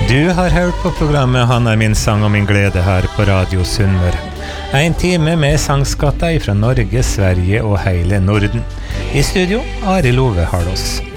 Du har hørt på programmet Han min sang og min glede her på Radio Sunnmøre. En time med sangskatter fra Norge, Sverige og hele Norden. I studio, Ari Love Harlås.